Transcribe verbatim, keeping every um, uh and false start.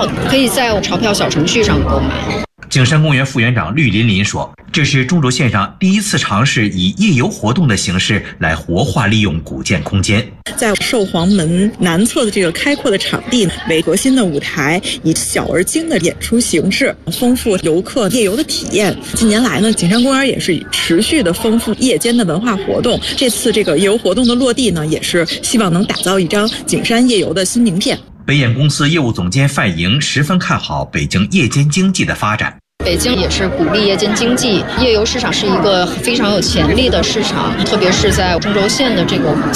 票，可以在钞票小程序上购买。 景山公园副园长绿林林说，这是中轴线上第一次尝试以夜游活动的形式来活化利用古建空间。 在寿皇门南侧的这个开阔的场地为核心的舞台，以小而精的演出形式，丰富游客夜游的体验。近年来呢，景山公园也是持续的丰富夜间的文化活动。这次这个夜游活动的落地呢，也是希望能打造一张景山夜游的新名片。 北眼公司业务总监范莹十分看好北京夜间经济的发展。 北京也是鼓励夜间经济，夜游市场是一个非常有潜力的市场，特别是在中轴线的这个